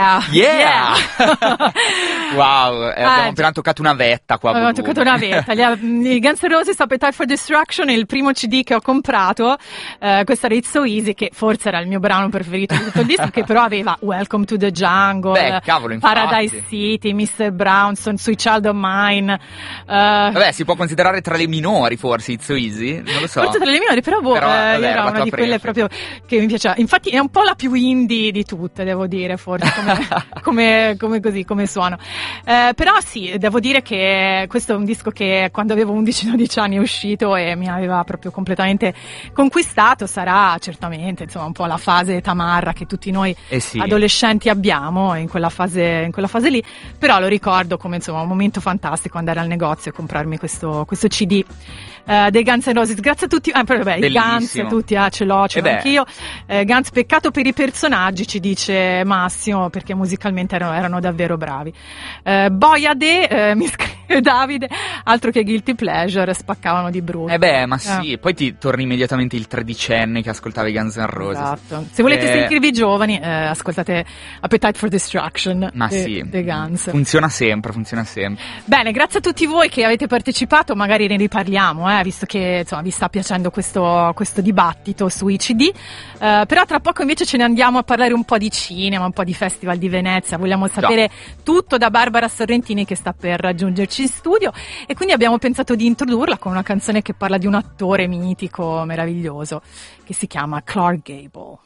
Yeah! Yeah! Wow, abbiamo appena toccato una vetta qua. Abbiamo toccato una vetta. I Guns N' Roses, Appetite for Destruction, il primo CD che ho comprato, questo era It's So Easy, che forse era il mio brano preferito di tutto il disco, che però aveva Welcome to the Jungle, Paradise City, Mr. Brownson, Sweet Child of Mine. Vabbè, si può considerare tra le minori forse It's So Easy? Non lo so. Forse tra le minori, però era una di quelle proprio che mi piaceva. Infatti è un po' la più indie di tutte, devo dire, forse, come suono. Però sì, devo dire che questo è un disco che quando avevo 11-12 anni è uscito e mi aveva proprio completamente conquistato. Sarà certamente, insomma, un po' la fase tamarra che tutti noi adolescenti abbiamo in quella fase lì, però lo ricordo come, insomma, un momento fantastico andare al negozio e comprarmi questo CD dei Guns N' Roses. Grazie a tutti. I Guns tutti, ce l'ho anch'io. Guns, peccato per i personaggi, ci dice Massimo, perché musicalmente erano davvero bravi. Boiade, mi scrive Davide, altro che guilty pleasure, spaccavano di brutto. Ma sì, poi ti torni immediatamente il tredicenne che ascoltava i Guns N' Roses. Esatto. Se volete sentirvi giovani, ascoltate Appetite for Destruction dei Guns. Funziona sempre. Bene, grazie a tutti voi che avete partecipato, magari ne riparliamo, visto che, insomma, vi sta piacendo questo dibattito sui CD. Però tra poco invece ce ne andiamo a parlare un po' di cinema, un po' di Festival di Venezia. Vogliamo sapere tutto da Barbara Sorrentini, che sta per raggiungerci in studio, e quindi abbiamo pensato di introdurla con una canzone che parla di un attore mitico meraviglioso che si chiama Clark Gable.